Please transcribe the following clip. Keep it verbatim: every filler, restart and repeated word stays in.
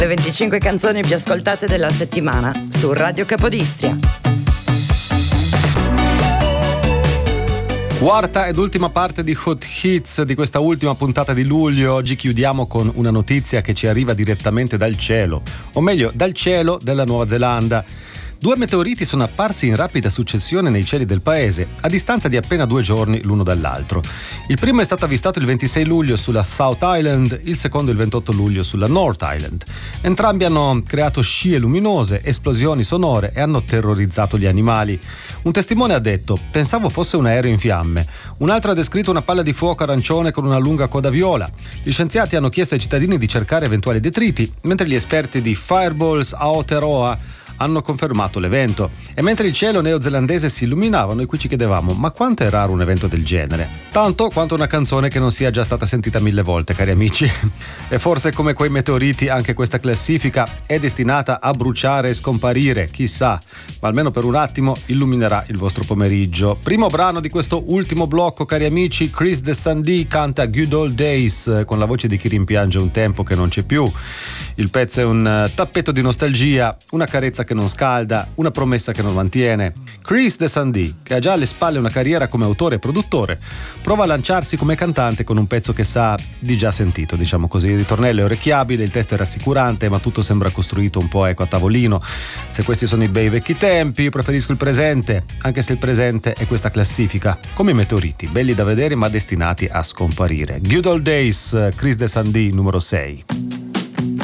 Le venticinque canzoni più ascoltate della settimana su Radio Capodistria. Quarta ed ultima parte di Hot Hits di questa ultima puntata di luglio. Oggi chiudiamo con una notizia che ci arriva direttamente dal cielo, o meglio dal cielo della Nuova Zelanda. Due meteoriti sono apparsi in rapida successione nei cieli del paese, a distanza di appena due giorni l'uno dall'altro. Il primo è stato avvistato il ventisei luglio sulla South Island, il secondo il ventotto luglio sulla North Island. Entrambi hanno creato scie luminose, esplosioni sonore e hanno terrorizzato gli animali. Un testimone ha detto: «Pensavo fosse un aereo in fiamme». Un altro ha descritto una palla di fuoco arancione con una lunga coda viola. Gli scienziati hanno chiesto ai cittadini di cercare eventuali detriti, mentre gli esperti di Fireballs Aotearoa hanno confermato l'evento. E mentre il cielo neozelandese si illuminava, noi qui ci chiedevamo: ma quanto è raro un evento del genere? Tanto quanto una canzone che non sia già stata sentita mille volte, cari amici. E forse come quei meteoriti anche questa classifica è destinata a bruciare e scomparire, chissà, ma almeno per un attimo illuminerà il vostro pomeriggio. Primo brano di questo ultimo blocco, cari amici, Chris Descendee canta Good Old Days con la voce di chi rimpiange un tempo che non c'è più. Il pezzo è un tappeto di nostalgia, una carezza che non scalda, una promessa che non mantiene. Chris Descendee, che ha già alle spalle una carriera come autore e produttore, prova a lanciarsi come cantante con un pezzo che sa di già sentito, diciamo così. Il ritornello è orecchiabile, il testo è rassicurante, ma tutto sembra costruito un po' ecco a tavolino. Se questi sono i bei vecchi tempi, io preferisco il presente, anche se il presente è questa classifica, come i meteoriti, belli da vedere ma destinati a scomparire. Good Old Days, Chris Descendee, numero sei.